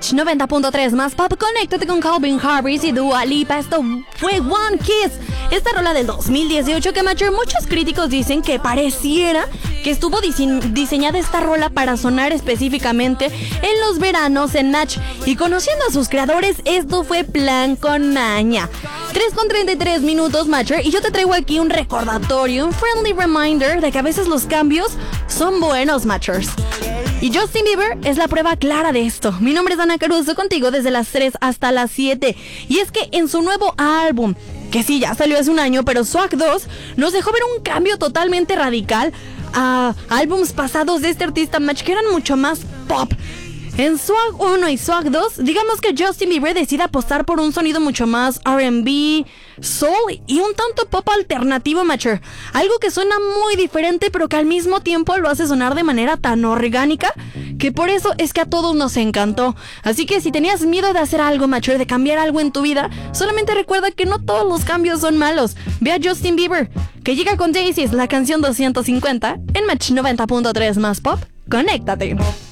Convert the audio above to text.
Match 90.3 más pop. Conéctate con Calvin Harris y Dua Lipa. Esto fue One Kiss. Esta rola del 2018 que Matcher, muchos críticos dicen que pareciera que estuvo diseñada esta rola para sonar específicamente en los veranos en Match. Y conociendo a sus creadores, esto fue plan con maña. 3:33 minutos, Matcher, y yo te traigo aquí un recordatorio, un friendly reminder de que a veces los cambios son buenos, Matchers. Y Justin Bieber es la prueba clara de esto. Mi nombre es Ana Caruso, contigo desde las 3 hasta las 7. Y es que en su nuevo álbum, que sí, ya salió hace un año, pero Swag 2 nos dejó ver un cambio totalmente radical a álbums pasados de este artista Match, que eran mucho más pop. En Swag 1 y Swag 2, digamos que Justin Bieber decide apostar por un sonido mucho más R&B, soul y un tanto pop alternativo, Matcher. Algo que suena muy diferente, pero que al mismo tiempo lo hace sonar de manera tan orgánica, que por eso es que a todos nos encantó. Así que si tenías miedo de hacer algo, Matcher, de cambiar algo en tu vida, solamente recuerda que no todos los cambios son malos. Ve a Justin Bieber, que llega con Daisies, la canción 250, en Match 90.3 más pop. Conéctate.